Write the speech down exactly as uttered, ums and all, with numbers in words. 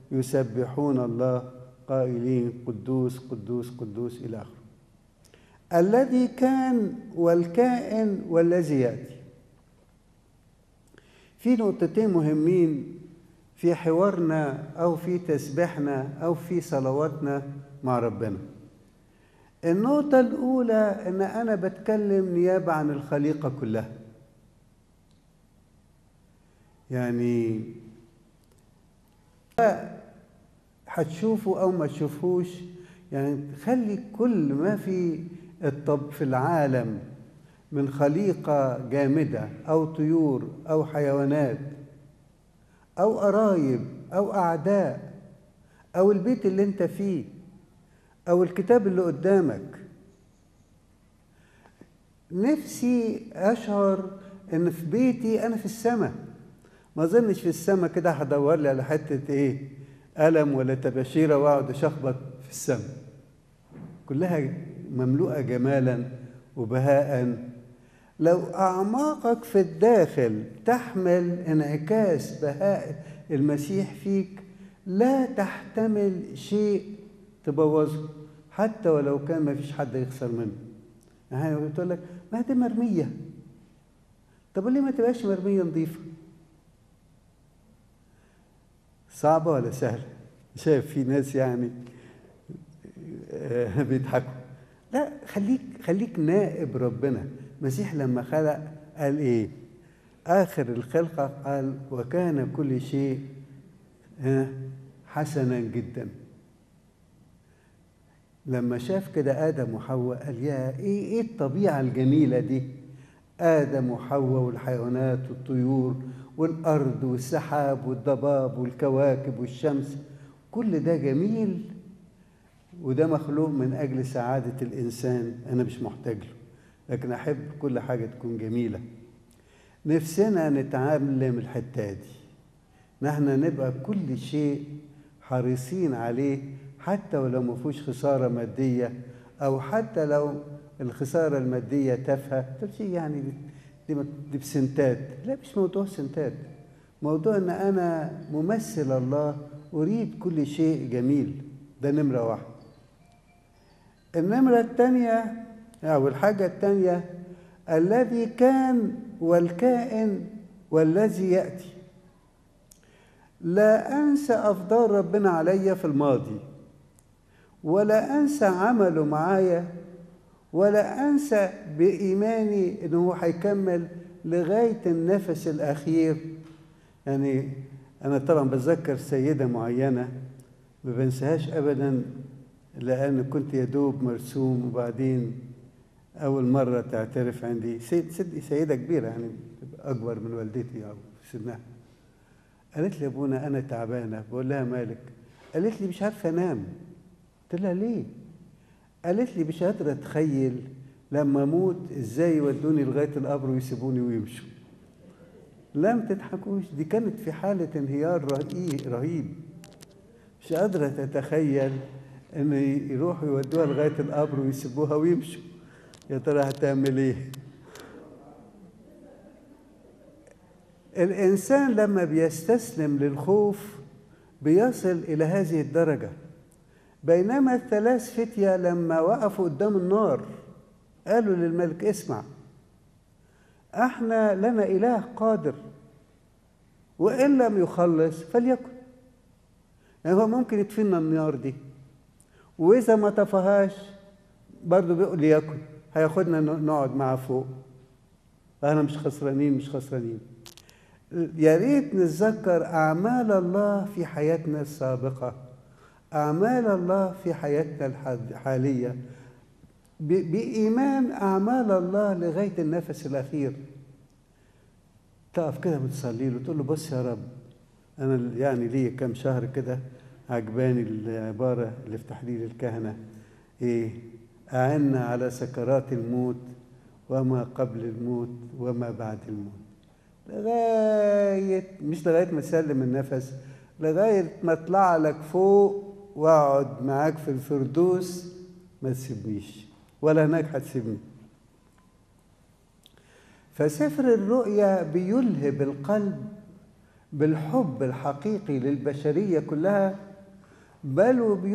يسبحون الله قائلين قدوس قدوس قدوس إلى آخره. الذي كان والكائن والذي يأتي. في نقطتين مهمين في حوارنا أو في تسبيحنا أو في صلواتنا مع ربنا. النقطة الأولى إن أنا بتكلم نيابة عن الخليقة كلها. يعني هتشوفوا أو ما تشوفوش، يعني خلي كل ما في الطب في العالم من خليقة جامدة أو طيور أو حيوانات أو قرايب أو أعداء أو البيت اللي أنت فيه أو الكتاب اللي قدامك، نفسي أشعر إن في بيتي أنا في السماء. ما أظنش في السماء كده هدور لي على حتة إيه قلم ولا تباشيرة وأقعد أشخبط في السماء. كلها مملوءة جمالا وبهاء. لو أعماقك في الداخل تحمل انعكاس بهاء المسيح فيك لا تحتمل شيء تبوظه، حتى ولو كان ما فيش حد يخسر منه. يعني قلت لك ما دي مرمية، طب ليه ما تبقاش مرمية نظيفة؟ صعبة ولا سهلة؟ شايف في ناس يعني بيضحكوا. لا، خليك خليك نائب ربنا. المسيح لما خلق قال ايه؟ آخر الخلقة قال وكان كل شيء حسنا جدا. لما شاف كده آدم وحواء قال يا ايه ايه الطبيعة الجميلة دي، آدم وحواء والحيوانات والطيور والأرض والسحاب والضباب والكواكب والشمس، كل ده جميل وده مخلوق من أجل سعادة الإنسان. أنا مش محتاج له، لكن أحب كل حاجة تكون جميلة. نفسنا نتعلم الحتة دي، نحن نبقى كل شيء حريصين عليه، حتى ولو ما فيهوش خسارة مادية أو حتى لو الخسارة المادية تافهة. طب شيء يعني دي, دي بسنتات. لا، مش موضوع سنتات، موضوع أن أنا ممثل الله أريد كل شيء جميل. ده نمرة واحد. النمرة الثانية أو الحاجة الثانية الذي كان والكائن والذي يأتي. لا أنسى أفضال ربنا عليا في الماضي، ولا أنسى عمله معايا، ولا أنسى بإيماني إنه هيكمل لغاية النفس الأخير. يعني أنا طبعا بتذكر سيدة معينة ما بنساهاش أبدا، لأن كنت يدوب مرسوم، وبعدين أول مرة تعترف عندي سيد سيد سيدة كبيرة يعني أكبر من والدتي أو في سنها. قالت لي يا ابونا أنا تعبانة. بقول لها مالك؟ قالت لي مش عارفة أنام. قلت لها ليه؟ قالت لي مش قادرة أتخيل لما أموت إزاي يودوني لغاية القبر ويسيبوني ويمشوا. لا ما تضحكوش، دي كانت في حالة انهيار رهيب، مش قادرة تتخيل إن يروحوا يودوها لغاية القبر ويسيبوها ويمشوا. يا ترى هتعمل إيه؟ الإنسان لما بيستسلم للخوف بيصل إلى هذه الدرجة. بينما الثلاث فتية لما وقفوا قدام النار قالوا للملك اسمع، احنا لنا إله قادر، وإن لم يخلص فليكن. يعني هو ممكن يطفينا النار دي، وإذا ما طفاهاش برضه بيقول ليكن، هياخدنا نقعد معاه فوق. احنا مش خسرانين مش خسرانين. يا ريت نتذكر أعمال الله في حياتنا السابقة، أعمال الله في حياتنا الحالية، بإيمان أعمال الله لغاية النفس الأخير. تقف كده بتصلي له تقول له بص يا رب، أنا يعني لي كم شهر كده عجباني العبارة اللي في تحليل الكهنة، إيه؟ أعنا على سكرات الموت وما قبل الموت وما بعد الموت. لغاية مش لغاية ما تسلم النفس، لغاية ما اطلع لك فوق واقعد معاك في الفردوس، ما تسيبنيش ولا هناك هتسيبني. فسفر الرؤيا بيلهب القلب بالحب الحقيقي للبشرية كلها، بل